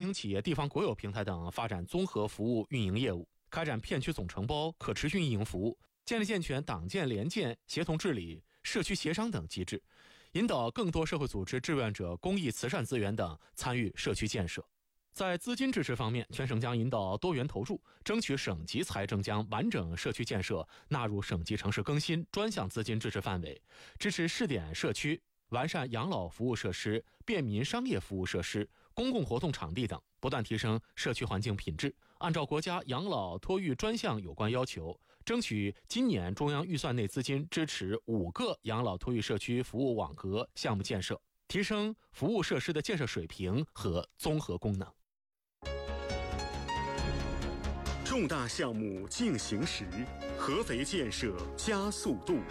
庭企业、地方国有平台等发展综合服务运营业务，开展片区总承包、可持续运营服务，建立健全党建联建、协同治理、社区协商等机制，引导更多社会组织、志愿者、公益慈善资源等参与社区建设。在资金支持方面，全省将引导多元投入，争取省级财政将完整社区建设纳入省级城市更新专项资金支持范围，支持试点社区，完善养老服务设施、便民商业服务设施、公共活动场地等，不断提升社区环境品质。按照国家养老托育专项有关要求，争取今年中央预算内资金支持5个养老托育社区服务网格项目建设，提升服务设施的建设水平和综合功能。 重大项目进行时，合肥建设加速度。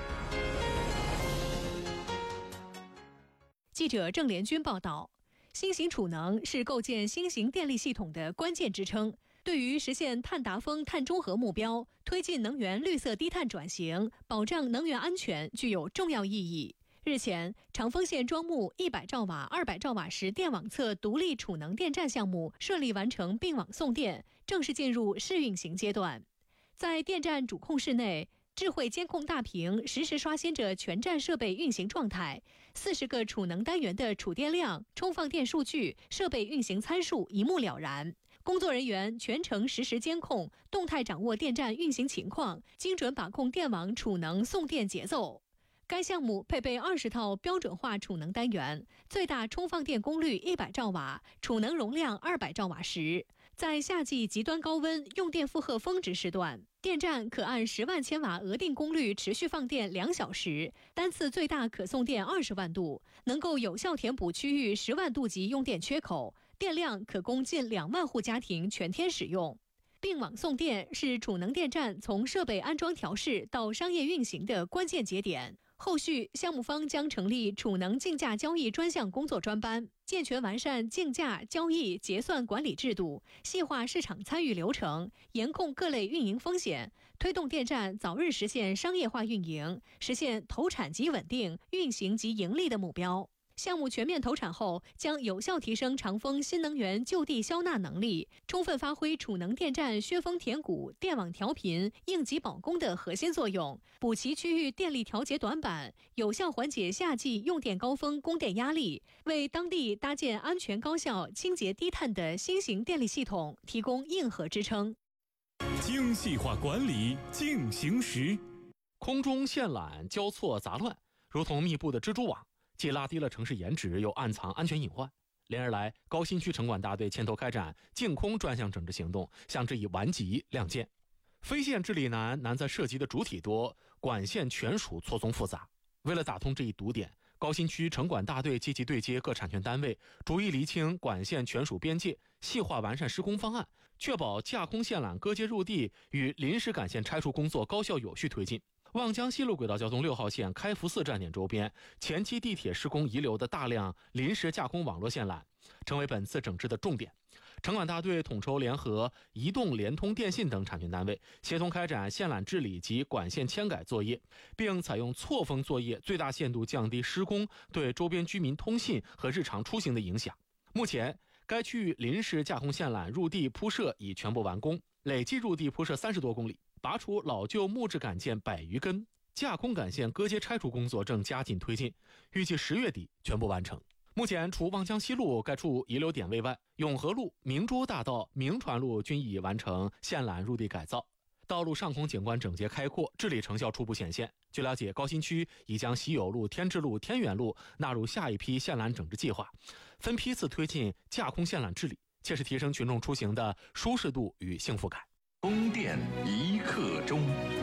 记者郑连军报道，新型储能是构建新型电力系统的关键支撑，对于实现碳达峰、碳中和目标，推进能源绿色低碳转型，保障能源安全具有重要意义。日前，长丰县庄木100兆瓦、200兆瓦时电网侧独立储能电站项目顺利完成并网送电，正式进入试运行阶段。在电站主控室内，智慧监控大屏实时刷新着全站设备运行状态，40个储能单元的储电量、充放电数据、设备运行参数一目了然。工作人员全程实时监控，动态掌握电站运行情况，精准把控电网储能送电节奏。该项目配备20套标准化储能单元，最大充放电功率100兆瓦，储能容量200兆瓦时。在夏季极端高温、用电负荷峰值时段，电站可按10万千瓦额定功率持续放电2小时，单次最大可送电20万度，能够有效填补区域10万度级用电缺口，电量可供近2万户家庭全天使用。并网送电是储能电站从设备安装调试到商业运行的关键节点。后续项目方将成立储能竞价交易专项工作专班，健全完善竞价、交易、结算管理制度，细化市场参与流程，严控各类运营风险，推动电站早日实现商业化运营，实现投产及稳定、运行及盈利的目标。项目全面投产后，将有效提升长丰新能源就地消纳能力，充分发挥储能电站削峰填谷、电网调频、应急保供的核心作用，补齐区域电力调节短板，有效缓解夏季用电高峰供电压力，为当地搭建安全、高效、清洁、低碳的新型电力系统提供硬核支撑。 精细化管理进行时， 空中线缆交错杂乱，如同密布的蜘蛛网，既拉低了城市颜值，又暗藏安全隐患。连日来，高新区城管大队牵头开展净空专项整治行动，向之以顽疾亮剑。非线治理难，难在涉及的主体多，管线权属错综复杂。为了打通这一堵点，高新区城管大队积极对接各产权单位，逐一厘清管线权属边界，细化完善施工方案，确保架空线缆割接入地与临时干线拆除工作高效有序推进。望江西路轨道交通6号线开福寺站点周边前期地铁施工遗留的大量临时架空网络线缆，成为本次整治的重点。城管大队统筹联合移动、联通、电信等产权单位，协同开展线缆治理及管线迁改作业，并采用错峰作业，最大限度降低施工对周边居民通信和日常出行的影响。目前，该区域临时架空线缆入地铺设已全部完工，累计入地铺设30多公里，拔除老旧木质杆件100余根，架空杆线割接拆除工作正加紧推进，预计10月底全部完成。目前，除望江西路该处遗留点位外，永和路、明珠大道、明传路均已完成线缆入地改造，道路上空景观整洁开阔，治理成效初步显现。据了解，高新区已将喜友路、天智路、天元路纳入下一批线缆整治计划，分批次推进架空线缆治理，切实提升群众出行的舒适度与幸福感。 供电一刻钟。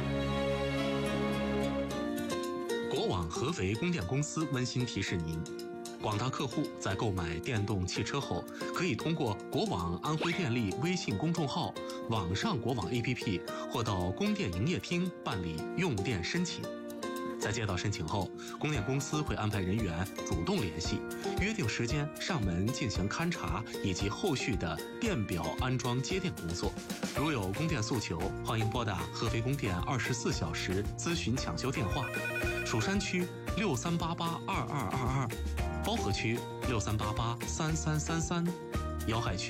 国网合肥供电公司温馨提示您，广大客户在购买电动汽车后，可以通过国网安徽电力微信公众号、网上国网 APP 或到供电营业厅办理用电申请。在接到申请后，供电公司会安排人员主动联系，约定时间上门进行勘查以及后续的电表安装接电工作。如有供电诉求，欢迎拨打合肥供电24小时咨询抢修电话：蜀山区63882222，包河区63883333，瑶海区